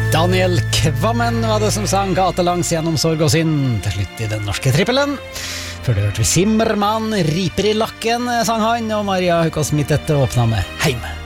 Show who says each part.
Speaker 1: Daniel Kvammen var det som sang gatelangs gjennom sorg og synd til slutt i den norske trippelen. Før det hørte vi Simmermann, riper i lakken, sang han, og Maria Haukås Midtete åpna med Heim.